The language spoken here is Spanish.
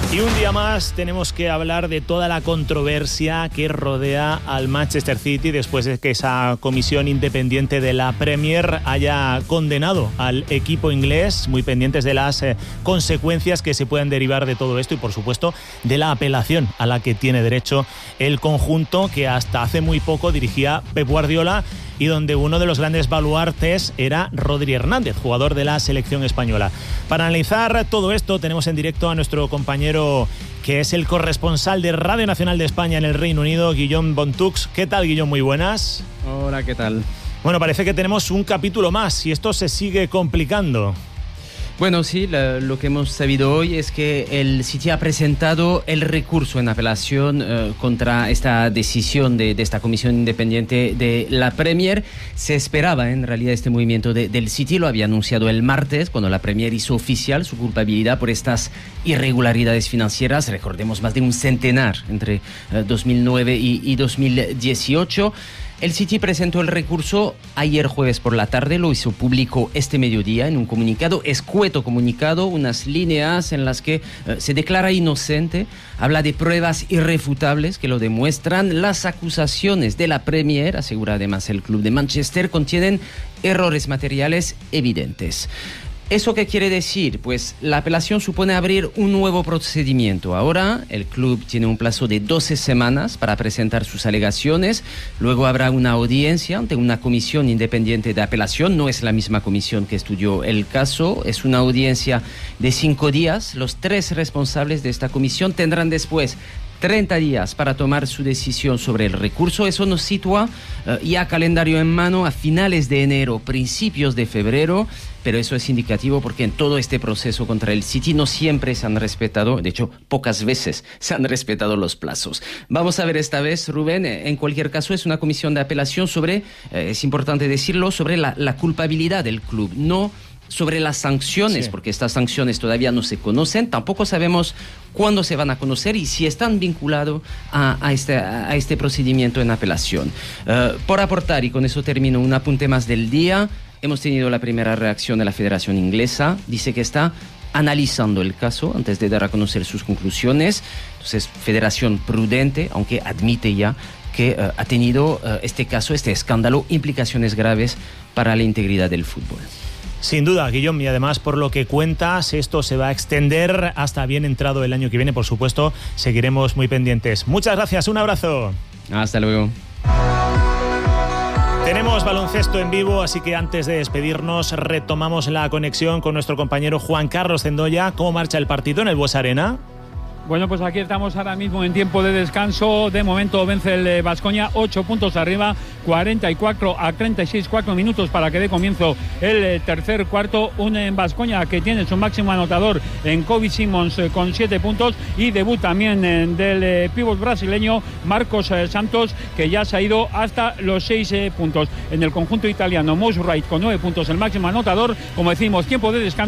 Y un día más tenemos que hablar de toda la controversia que rodea al Manchester City después de que esa comisión independiente de la Premier haya condenado al equipo inglés, muy pendientes de las consecuencias que se puedan derivar de todo esto y, por supuesto, de la apelación a la que tiene derecho el conjunto que hasta hace muy poco dirigía Pep Guardiola y donde uno de los grandes baluartes era Rodri Hernández, jugador de la selección española. Para analizar todo esto tenemos en directo a nuestro compañero que es el corresponsal de Radio Nacional de España en el Reino Unido, Guillaume Bontux. ¿Qué tal, Guillaume? Muy buenas. Hola, ¿qué tal? Bueno, parece que tenemos un capítulo más y esto se sigue complicando. Bueno, sí, lo que hemos sabido hoy es que el City ha presentado el recurso en apelación contra esta decisión de esta comisión independiente de la Premier. Se esperaba, en realidad, este movimiento del City, lo había anunciado el martes, cuando la Premier hizo oficial su culpabilidad por estas irregularidades financieras. Recordemos, más de un centenar entre 2009 y 2018. El City presentó el recurso ayer jueves por la tarde, lo hizo público este mediodía en un comunicado, escueto comunicado, unas líneas en las que se declara inocente, habla de pruebas irrefutables que lo demuestran. Las acusaciones de la Premier, asegura además el club de Manchester, contienen errores materiales evidentes. ¿Eso qué quiere decir? Pues la apelación supone abrir un nuevo procedimiento. Ahora el club tiene un plazo de 12 semanas para presentar sus alegaciones. Luego habrá una audiencia ante una comisión independiente de apelación. No es la misma comisión que estudió el caso. Es una audiencia de 5 días. Los 3 responsables de esta comisión tendrán después 30 días para tomar su decisión sobre el recurso. Eso nos sitúa ya calendario en mano a finales de enero, principios de febrero, pero eso es indicativo porque en todo este proceso contra el City no siempre se han respetado, de hecho pocas veces se han respetado los plazos. Vamos a ver esta vez, Rubén, en cualquier caso es una comisión de apelación sobre, es importante decirlo, sobre la culpabilidad del club, no sobre las sanciones, sí, porque estas sanciones todavía no se conocen, tampoco sabemos cuándo se van a conocer y si están vinculados a este procedimiento en apelación. Por aportar, y con eso termino, un apunte más del día, hemos tenido la primera reacción de la Federación Inglesa, dice que está analizando el caso antes de dar a conocer sus conclusiones. Entonces, Federación prudente, aunque admite ya que ha tenido este caso, este escándalo, implicaciones graves para la integridad del fútbol. Sin duda, Guillaume, y además por lo que cuentas, esto se va a extender hasta bien entrado el año que viene. Por supuesto, seguiremos muy pendientes. Muchas gracias, un abrazo. Hasta luego. Tenemos baloncesto en vivo, así que antes de despedirnos retomamos la conexión con nuestro compañero Juan Carlos Zendoya. ¿Cómo marcha el partido en el Buesa Arena? Bueno, pues aquí estamos ahora mismo en tiempo de descanso. De momento vence el Baskonia 8 puntos arriba, 44-36, 4 minutos para que dé comienzo el tercer cuarto. Un Baskonia que tiene su máximo anotador en Kobe Simons con 7 puntos y debut también del pívot brasileño Marcos Santos, que ya se ha ido hasta los 6 puntos. En el conjunto italiano, Mose Wright con 9 puntos, el máximo anotador. Como decimos, tiempo de descanso.